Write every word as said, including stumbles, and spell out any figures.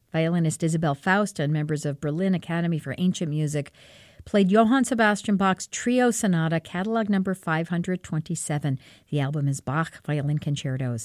Violinist Isabel Faust and members of Berlin Academy for Ancient Music played Johann Sebastian Bach's Trio Sonata, catalog number five hundred twenty-seven. The album is Bach Violin Concertos.